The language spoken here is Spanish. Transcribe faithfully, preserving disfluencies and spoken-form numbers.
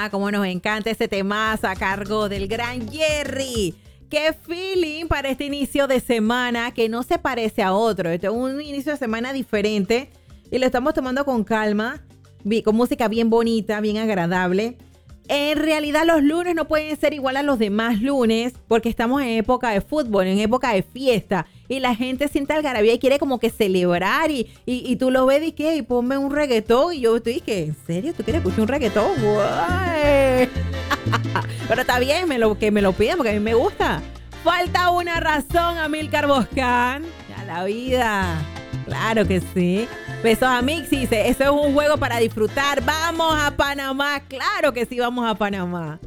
Panamá, cómo nos encanta ese temazo a cargo del gran Jerry. Qué feeling para este inicio de semana que no se parece a otro. Este es un inicio de semana diferente y lo estamos tomando con calma, con música bien bonita, bien agradable. En realidad los lunes no pueden ser igual a los demás lunes porque estamos en época de fútbol, en época de fiesta y la gente siente algarabía y quiere como que celebrar y, y, y tú lo ves y que y ponme un reggaetón y yo estoy que ¿en serio? ¿Tú quieres escuchar un reggaetón? ¡Guay! Pero está bien me lo, que me lo pidan porque a mí me gusta. Falta una razón, Amílcar Boscán. Ya la vida. Claro que sí. Besos a Mixi, dice, eso es un juego para disfrutar. Vamos a Panamá. Claro que sí, vamos a Panamá.